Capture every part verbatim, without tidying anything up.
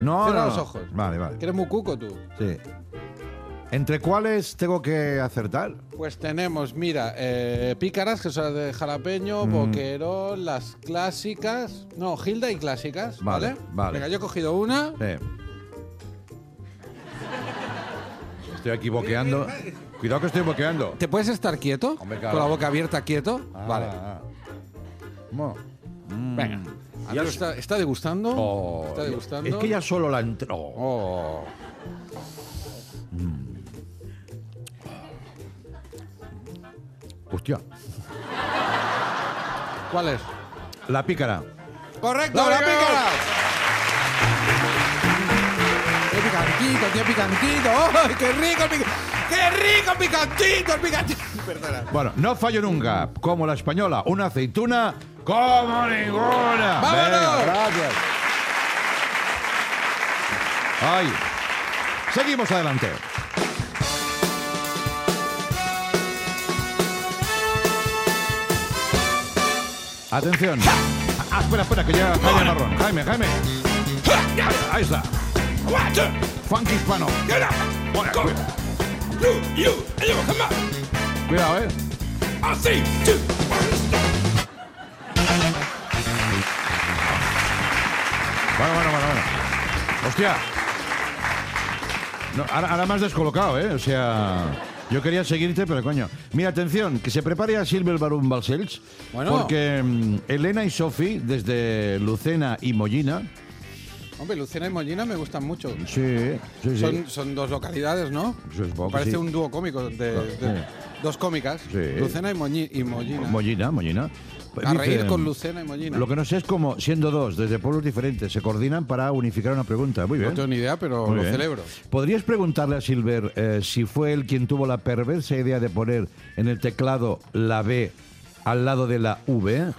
No, Cierra no, los no. ojos. Vale, vale. Que eres muy cuco tú. Sí. ¿Entre cuáles tengo que acertar? Pues tenemos, mira, eh, pícaras, que son de jalapeño, Mm. boquerón, las clásicas. No, Gilda y clásicas, ¿vale? Vale, vale. Venga, yo he cogido una. Sí. Estoy aquí boqueando. Cuidado que estoy boqueando. ¿Te puedes estar quieto? Hombre, claro. Con la boca abierta, quieto. Ah, Vale. ah. Mo- Mm. Venga. Ya Andrés es- está, está degustando. Oh, está degustando. Es que ya solo la entró. Oh. Hostia. ¿Cuál es? La pícara. ¡Correcto, ¡La la pícara! pícara! ¡Qué picantito, qué picantito! ¡Oh, qué rico el picantito! ¡Qué rico el picantito, el picantito! Perdona. Bueno, no fallo nunca. Como la española, una aceituna como ninguna. ¡Vámonos! Venga, gracias. Ay. Seguimos adelante. Atención. Ah, espera, espera, que llega Jaime Marrón. Jaime, Jaime. Ahí está. Funky hispano. Bueno, cuidado. Cuidado, eh. Bueno, bueno, bueno, bueno. Hostia. No, ahora, ahora me has descolocado, ¿eh? O sea, yo quería seguirte, pero coño. Mira, atención, que se prepare a Silver Barum Balcells. Bueno. Porque mm, Elena y Sofi, desde Lucena y Mollina. Hombre, Lucena y Mollina me gustan mucho. Sí, sí, sí. Son, son dos localidades, ¿no? Supongo que Parece sí. un dúo cómico de, de- Sí. dos cómicas. Sí. Lucena y, Moñi- y Mollina. Mollina, Mollina. A Dice, reír con Lucena y Mollina. Lo que no sé es cómo, siendo dos, desde pueblos diferentes, se coordinan para unificar una pregunta. Muy bien. No tengo ni idea, pero Muy lo bien. celebro. ¿Podrías preguntarle a Silver eh, si fue él quien tuvo la perversa idea de poner en el teclado la B al lado de la V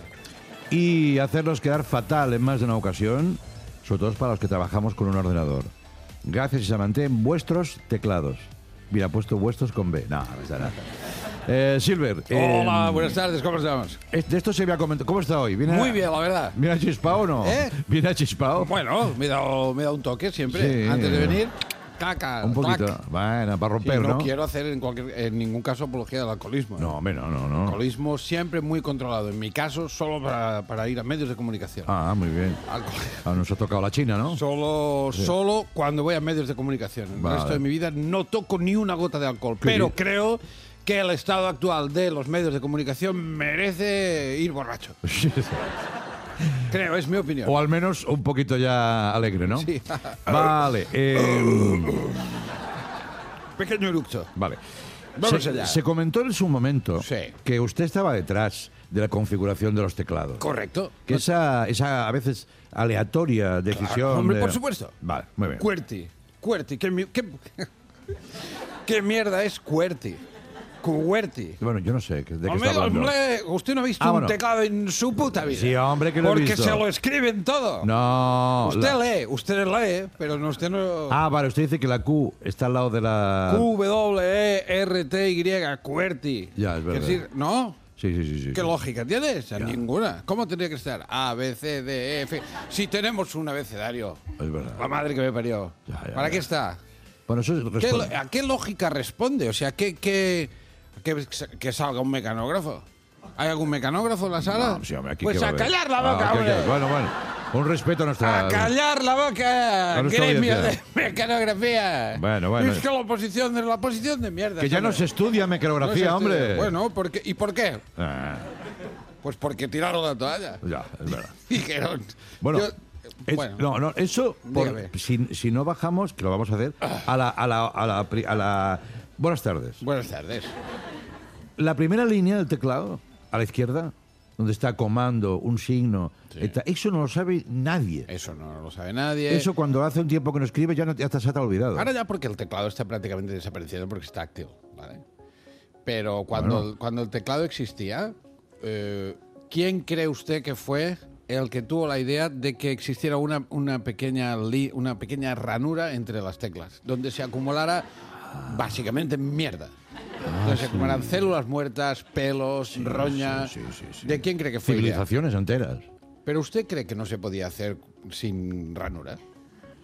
y hacerlos quedar fatal en más de una ocasión, sobre todo para los que trabajamos con un ordenador? Gracias y se mantienen vuestros teclados. Mira, ha puesto vuestros con B. No, no está nada. Eh, Silver. eh, Hola, buenas tardes, ¿cómo estamos? De esto se había comentado. ¿Cómo está hoy? ¿Viene Muy bien, la verdad. ¿Viene a chispao o no? ¿Eh? ¿Viene a chispao? Bueno, me he dado, me he dado un toque siempre. Sí. Antes de venir, caca. Un poquito. clac. Bueno, para Y romper, no, ¿no? quiero hacer en, cualquier, en ningún caso apología del alcoholismo. ¿eh? No, hombre, no, no, no. Alcoholismo siempre muy controlado. En mi caso, solo para, para ir a medios de comunicación. Ah, muy bien. Alcohol- Ah, nos ha tocado la China, ¿no? Solo, solo cuando voy a medios de comunicación. El Vale. resto de mi vida no toco ni una gota de alcohol. Qué Pero bien. creo que el estado actual de los medios de comunicación merece ir borracho. Creo, es mi opinión. O al menos un poquito ya alegre, ¿no? Sí. Vale. eh, Pequeño eructo. vale. Vamos se, allá. se comentó en su momento Sí. que usted estaba detrás de la configuración de los teclados. Correcto. Que esa, esa a veces aleatoria decisión. Hombre, de- por supuesto. Vale, muy bien. QWERTY. QWERTY. ¿Qué, mi- qué, qué mierda es QWERTY? QWERTY. Bueno, yo no sé de qué Hombre, está hablando. hombre, usted no ha visto Ah, un bueno. teclado en su puta vida. Sí, hombre, que lo he Porque visto. se lo escriben todo. No. Usted la- lee, usted lee, pero no, usted no... Ah, vale, usted dice que la Q está al lado de la... Q, W, E, R, T, Y, QWERTY. Ya, es verdad. Es decir, ¿no? Sí, sí, sí. sí ¿Qué sí. lógica tienes? Ninguna. ¿Cómo tendría que estar? A, B, C, D, E, F. Si tenemos un abecedario. Es verdad. La madre que me parió. Ya, ya, ¿Para ya. qué está? Bueno, eso es ¿Qué responde. lo- ¿A qué lógica responde? O sea, ¿qué, qué, qué- que salga un mecanógrafo? ¿Hay algún mecanógrafo en la sala? No, sí, hombre, aquí pues qué va a a haber. callar la Ah, boca, ok, hombre. ok. Bueno, bueno. Un respeto a nuestra... A callar la boca, A nuestra gremio de audiencia. mecanografía. Bueno, bueno. Es que la oposición de la oposición de mierda. Que ya no hombre. se estudia mecanografía, No se estudia. hombre. Bueno, ¿por qué? ¿Y por qué? Ah, Pues porque tiraron la toalla. ya, es verdad. Dijeron. Bueno, yo- es- bueno. no, no, eso, por- Dígame. si, si no bajamos, que lo vamos a hacer, a la, a la, a la, pri- a la- Buenas tardes. Buenas tardes. La primera línea del teclado, a la izquierda, donde está comando, un signo, Sí. eta- eso no lo sabe nadie. Eso no lo sabe nadie. Eso cuando hace un tiempo que no escribe ya, no, ya te- se te ha olvidado. Ahora ya porque el teclado está prácticamente desapareciendo porque está activo, ¿vale? Pero cuando, Bueno. cuando el teclado existía, eh, ¿quién cree usted que fue el que tuvo la idea de que existiera una, una, pequeña, li- una pequeña ranura entre las teclas, donde se acumulara básicamente mierda? Donde se acumularan células muertas, pelos, roña. sí, sí, sí. ¿De quién cree que fue idea? Civilizaciones enteras. ¿Pero usted cree que no se podía hacer sin ranura?